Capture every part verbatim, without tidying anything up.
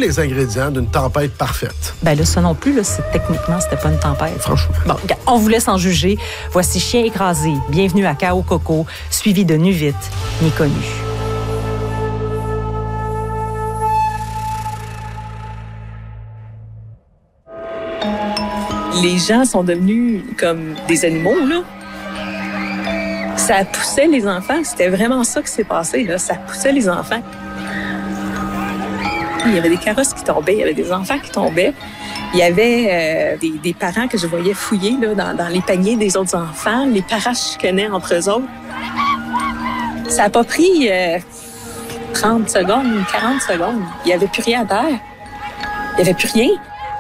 les ingrédients d'une tempête parfaite. Ben là, ça non plus, là, c'est, techniquement, c'était pas une tempête. Franchement. Bon, on vous laisse en juger. Voici Chien écrasé. Bienvenue à Chaos Coco, suivi de Nu vite, ni connu. Les gens sont devenus comme des animaux, là. Ça poussait les enfants. C'était vraiment ça qui s'est passé, là. Ça poussait les enfants. Il y avait des carrosses qui tombaient, il y avait des enfants qui tombaient. Il y avait euh, des, des parents que je voyais fouiller là, dans, dans les paniers des autres enfants. Les parents se chicanaient entre eux autres. Ça n'a pas pris euh, trente secondes, quarante secondes. Il n'y avait plus rien à terre. Il n'y avait plus rien.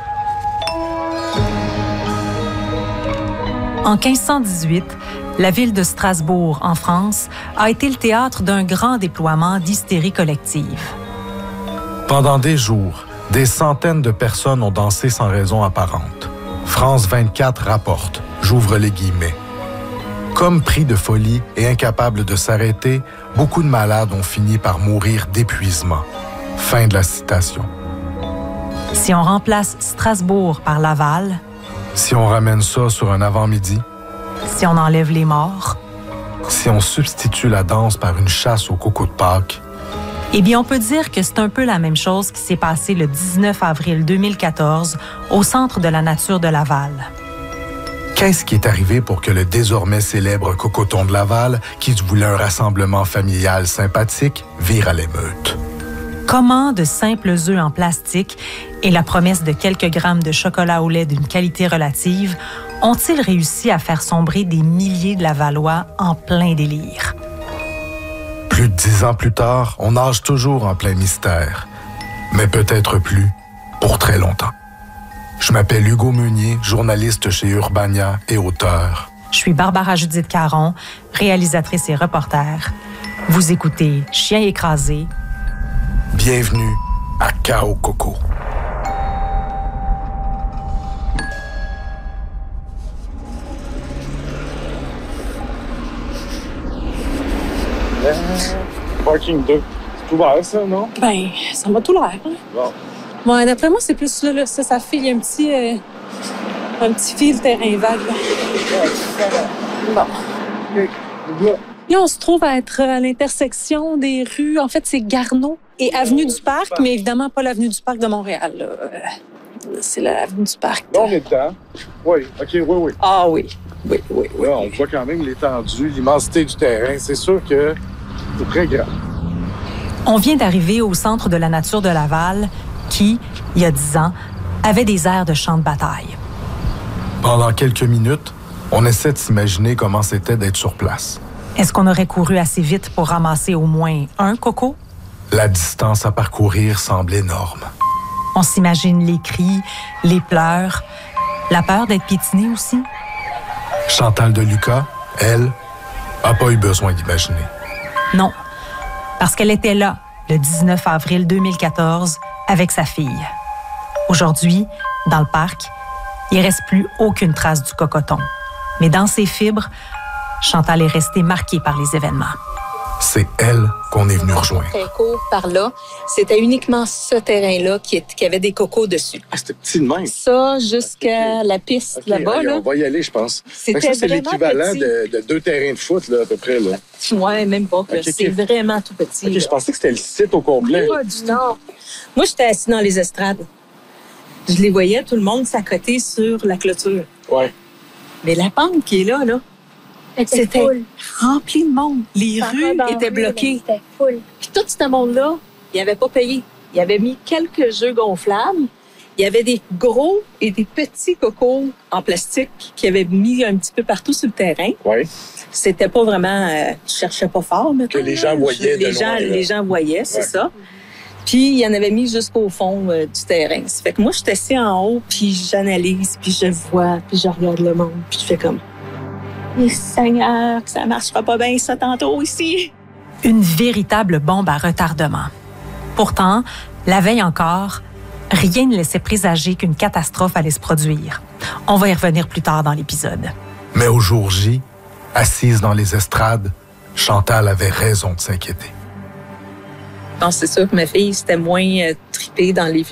En quinze cent dix-huit, la ville de Strasbourg, en France, a été le théâtre d'un grand déploiement d'hystérie collective. Pendant des jours, des centaines de personnes ont dansé sans raison apparente. France vingt-quatre rapporte, j'ouvre les guillemets. Comme pris de folie et incapables de s'arrêter, beaucoup de malades ont fini par mourir d'épuisement. Fin de la citation. Si on remplace Strasbourg par Laval, si on ramène ça sur un avant-midi, si on enlève les morts, si on substitue la danse par une chasse au coco de Pâques, eh bien, on peut dire que c'est un peu la même chose qui s'est passé le dix-neuf avril deux mille quatorze au Centre de la nature de Laval. Qu'est-ce qui est arrivé pour que le désormais célèbre Cocoton de Laval, qui voulait un rassemblement familial sympathique, vire à l'émeute? Comment de simples œufs en plastique et la promesse de quelques grammes de chocolat au lait d'une qualité relative ont-ils réussi à faire sombrer des milliers de Lavallois en plein délire? Plus de dix ans plus tard, on nage toujours en plein mystère. Mais peut-être plus, pour très longtemps. Je m'appelle Hugo Meunier, journaliste chez Urbania et auteur. Je suis Barbara Judith Caron, réalisatrice et reporter. Vous écoutez Chien écrasé. Bienvenue à Chaos Coco. Euh, parking deux. C'est ouvert, ça, non? Ben, ça m'a tout l'air. Hein? Bon. Bon, d'après moi, c'est plus là, là ça, ça fait, il y a un petit, euh, un petit fil terrain vague, là. Bon. Okay. Là, on se trouve à être à l'intersection des rues. En fait, c'est Garneau et Avenue du Parc, mais évidemment pas l'Avenue du Parc de Montréal, là. C'est l'Avenue du Parc. Là, on est dedans. Oui, OK, oui, oui. Ah oui. Oui, oui, oui. Là, on voit quand même l'étendue, l'immensité du terrain. C'est sûr que c'est très grand. On vient d'arriver au Centre de la nature de Laval, qui, il y a dix ans, avait des airs de champ de bataille. Pendant quelques minutes, on essaie de s'imaginer comment c'était d'être sur place. Est-ce qu'on aurait couru assez vite pour ramasser au moins un coco? La distance à parcourir semble énorme. On s'imagine les cris, les pleurs, la peur d'être piétinée aussi. Chantal Deluca, elle, n'a pas eu besoin d'imaginer. Non, parce qu'elle était là, le dix-neuf avril deux mille quatorze, avec sa fille. Aujourd'hui, dans le parc, il ne reste plus aucune trace du cocoton. Mais dans ses fibres, Chantal est restée marquée par les événements. C'est elle qu'on est venu rejoindre. Très court par là. C'était uniquement ce terrain-là qui, est, qui avait des cocos dessus. Ah, c'était petit de même. Ça, jusqu'à okay. la piste okay, là-bas. Allez, là. On va y aller, je pense. C'était ça, c'est vraiment l'équivalent petit. de, de deux terrains de foot, là, à peu près. Là. Ouais, même pas. Okay, c'est okay. vraiment tout petit. Okay, je pensais que c'était le site au complet. Pas du tout. Moi, j'étais assis dans les estrades. Je les voyais, tout le monde s'accoter sur la clôture. Ouais. Mais la pente qui est là, là, c'était full. Rempli de monde. Les ça rues étaient bloquées. C'était full. Puis tout ce monde-là, il n'avait pas payé. Il avait mis quelques jeux gonflables. Il y avait des gros et des petits cocos en plastique qu'il avait mis un petit peu partout sur le terrain. Oui. C'était pas vraiment... Euh, je cherchais pas fort, maintenant. Que les gens voyaient les de gens, loin. Les gens voyaient, c'est ouais. ça. Puis, il en avait mis jusqu'au fond euh, du terrain. Ça fait que moi, je suis assis en haut, puis j'analyse, puis je vois, puis je regarde le monde, puis je fais comme... Mais Seigneur, que ça marchera pas bien ça tantôt ici. Une véritable bombe à retardement. Pourtant, la veille encore, rien ne laissait présager qu'une catastrophe allait se produire. On va y revenir plus tard dans l'épisode. Mais au jour J, assise dans les estrades, Chantal avait raison de s'inquiéter. Non, c'est sûr que ma fille, c'était moins euh, tripée dans les